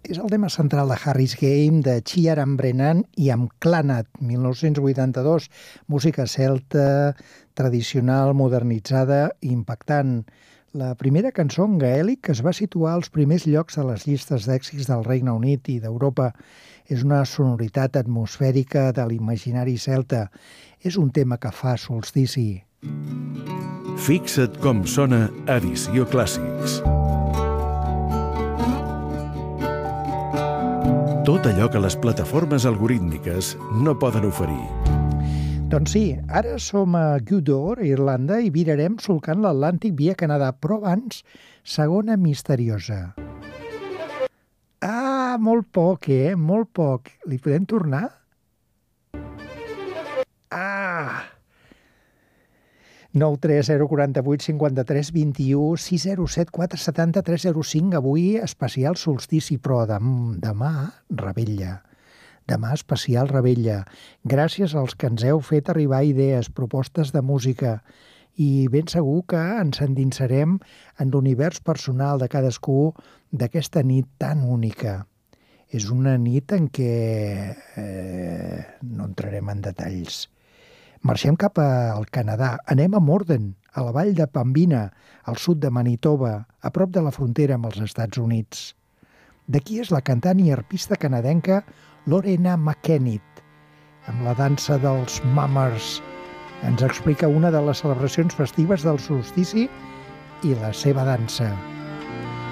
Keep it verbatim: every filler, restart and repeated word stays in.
És el tema central de Harry's Game, de Ciaran Brennan i amb Clannad, mil nou-cents vuitanta-dos, música celta, tradicional, modernitzada i impactant. La primera cançó en gaèlic que es va situar als primers llocs de les llistes d'èxits del Regne Unit i d'Europa. És una sonoritat atmosfèrica de l'imaginari celta. És un tema que fa solstici. Fixa't com sona Edició Clàssics. Tot allò que les plataformes algorítmiques no poden oferir. Doncs sí, ara som a Gweedore, Irlanda, i virarem solcant l'Atlàntic via Canadà, però abans, segona misteriosa. Ah, molt poc, eh? Molt poc. Li podem tornar? Ah! nou tres zero quatre vuit cinquanta tres vint u sis zero set quatre setanta tres zero cinc. Avui especial solstici, però dem demà revetlla. Demà especial revetlla. Gràcies als que ens heu fet arribar idees, propostes de música, i ben segur que ens endinsarem en l'univers personal de cadascú d'aquesta nit tan única. És una nit en què eh, no entrarem en detalls. Marxem cap al Canadà. Anem a Morden, a la vall de Pembina, al sud de Manitoba, a prop de la frontera amb els Estats Units. D'aquí és la cantant i arpista canadenca Lorena McKennitt, amb la dansa dels Mummers. Ens explica una de les celebracions festives del solstici i la seva dansa.